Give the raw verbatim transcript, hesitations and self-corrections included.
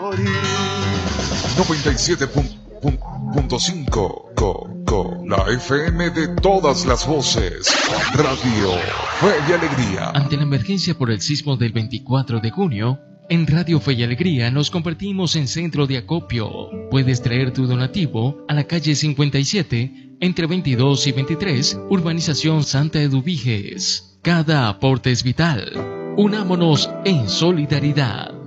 noventa y siete punto cinco co, co, la F M de todas las voces. Radio Fe y Alegría. Ante la emergencia por el sismo del veinticuatro de junio, en Radio Fe y Alegría nos convertimos en centro de acopio. Puedes traer tu donativo a la calle cincuenta y siete, entre veintidós y veintitrés, Urbanización Santa Eduviges. Cada aporte es vital. Unámonos en solidaridad.